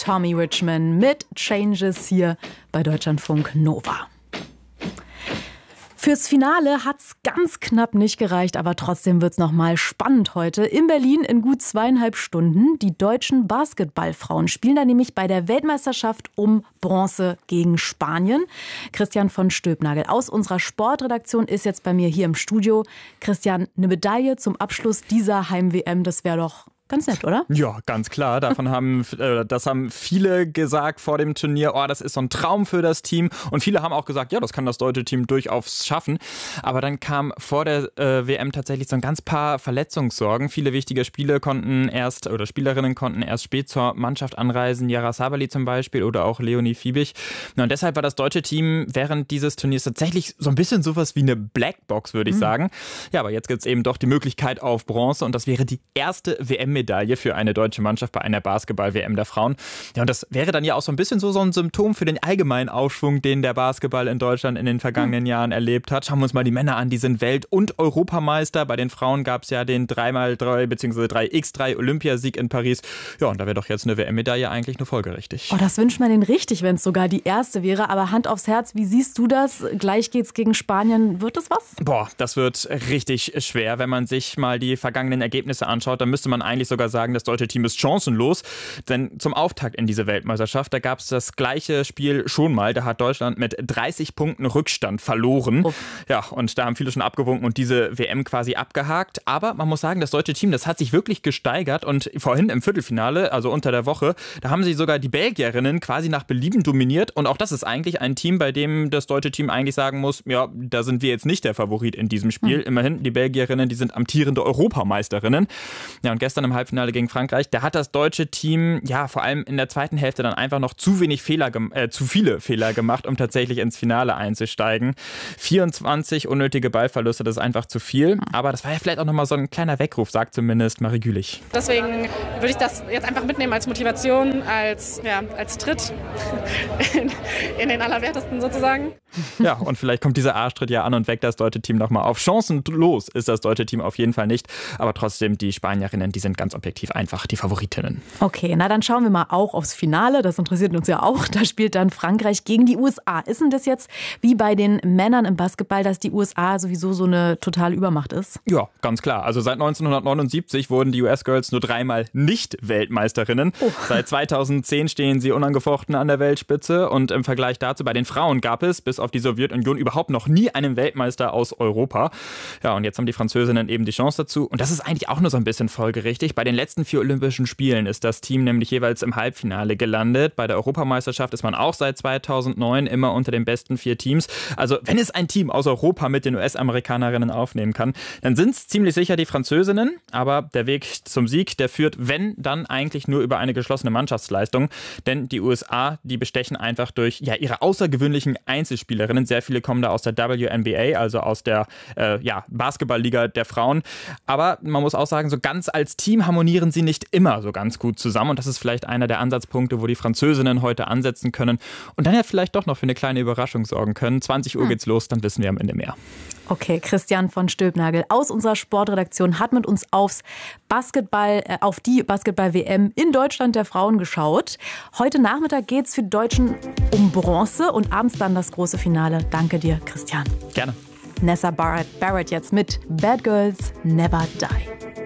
Tommy Richman mit Changes hier bei Deutschlandfunk Nova. Fürs Finale hat's ganz knapp nicht gereicht, aber trotzdem wird's noch mal spannend heute. In Berlin in gut 2,5 Stunden. Die deutschen Basketballfrauen spielen da nämlich bei der Weltmeisterschaft um Bronze gegen Spanien. Christian von Stülpnagel aus unserer Sportredaktion ist jetzt bei mir hier im Studio. Christian, eine Medaille zum Abschluss dieser Heim-WM, das wäre doch ganz nett, oder? Ja, ganz klar. Das haben viele gesagt vor dem Turnier. Oh, das ist so ein Traum für das Team. Und viele haben auch gesagt, ja, das kann das deutsche Team durchaus schaffen. Aber dann kam vor der WM tatsächlich so ein ganz paar Verletzungssorgen. Viele wichtige Spielerinnen konnten erst spät zur Mannschaft anreisen. Yara Sabali zum Beispiel oder auch Leonie Fiebig. Und deshalb war das deutsche Team während dieses Turniers tatsächlich so ein bisschen sowas wie eine Blackbox, würde ich sagen. Ja, aber jetzt gibt es eben doch die Möglichkeit auf Bronze. Und das wäre die erste WM-Medaille für eine deutsche Mannschaft bei einer Basketball-WM der Frauen. Ja, und das wäre dann ja auch so ein bisschen so ein Symptom für den allgemeinen Aufschwung, den der Basketball in Deutschland in den vergangenen Jahren erlebt hat. Schauen wir uns mal die Männer an, die sind Welt- und Europameister. Bei den Frauen gab es ja den 3x3 bzw. 3x3 Olympiasieg in Paris. Ja, und da wäre doch jetzt eine WM-Medaille eigentlich nur folgerichtig. Oh, das wünscht man denen richtig, wenn es sogar die erste wäre. Aber Hand aufs Herz, wie siehst du das? Gleich geht's gegen Spanien. Wird das was? Boah, das wird richtig schwer. Wenn man sich mal die vergangenen Ergebnisse anschaut, dann müsste man eigentlich sogar sagen, das deutsche Team ist chancenlos. Denn zum Auftakt in diese Weltmeisterschaft, da gab es das gleiche Spiel schon mal. Da hat Deutschland mit 30 Punkten Rückstand verloren. Ja, und da haben viele schon abgewunken und diese WM quasi abgehakt. Aber man muss sagen, das deutsche Team, das hat sich wirklich gesteigert. Und vorhin im Viertelfinale, also unter der Woche, da haben sie sogar die Belgierinnen quasi nach Belieben dominiert. Und auch das ist eigentlich ein Team, bei dem das deutsche Team eigentlich sagen muss, ja, da sind wir jetzt nicht der Favorit in diesem Spiel. Immerhin, die Belgierinnen, die sind amtierende Europameisterinnen. Ja, und gestern im Halbfinale gegen Frankreich, da hat das deutsche Team ja vor allem in der zweiten Hälfte dann einfach noch zu viele Fehler gemacht, um tatsächlich ins Finale einzusteigen. 24 unnötige Ballverluste, das ist einfach zu viel. Aber das war ja vielleicht auch nochmal so ein kleiner Weckruf, sagt zumindest Marie Gülich. Deswegen würde ich das jetzt einfach mitnehmen als Motivation, als Tritt in den Allerwertesten sozusagen. Ja, und vielleicht kommt dieser Arschtritt ja an und weckt das deutsche Team nochmal auf. Chancenlos ist das deutsche Team auf jeden Fall nicht. Aber trotzdem, die Spanierinnen, die sind ganz objektiv einfach die Favoritinnen. Okay, na dann schauen wir mal auch aufs Finale. Das interessiert uns ja auch. Da spielt dann Frankreich gegen die USA. Ist denn das jetzt wie bei den Männern im Basketball, dass die USA sowieso so eine totale Übermacht ist? Ja, ganz klar. Also seit 1979 wurden die US-Girls nur 3-mal nicht Weltmeisterinnen. Seit 2010 stehen sie unangefochten an der Weltspitze. Und im Vergleich dazu, bei den Frauen gab es bis auf die Sowjetunion überhaupt noch nie einen Weltmeister aus Europa. Ja, und jetzt haben die Französinnen eben die Chance dazu. Und das ist eigentlich auch nur so ein bisschen folgerichtig. Bei den letzten 4 Olympischen Spielen ist das Team nämlich jeweils im Halbfinale gelandet. Bei der Europameisterschaft ist man auch seit 2009 immer unter den besten 4 Teams. Also wenn es ein Team aus Europa mit den US-Amerikanerinnen aufnehmen kann, dann sind es ziemlich sicher die Französinnen. Aber der Weg zum Sieg, der führt, wenn, dann eigentlich nur über eine geschlossene Mannschaftsleistung. Denn die USA, die bestechen einfach durch ihre außergewöhnlichen Einzelspielerinnen. Sehr viele kommen da aus der WNBA, also aus der Basketballliga der Frauen. Aber man muss auch sagen, so ganz als Team harmonieren sie nicht immer so ganz gut zusammen. Und das ist vielleicht einer der Ansatzpunkte, wo die Französinnen heute ansetzen können. Und dann ja vielleicht doch noch für eine kleine Überraschung sorgen können. 20 Uhr geht's los, dann wissen wir am Ende mehr. Okay, Christian von Stülpnagel aus unserer Sportredaktion hat mit uns auf die Basketball-WM in Deutschland der Frauen geschaut. Heute Nachmittag geht's für die Deutschen um Bronze und abends dann das große Finale. Danke dir, Christian. Gerne. Nessa Barrett jetzt mit Bad Girls Never Die.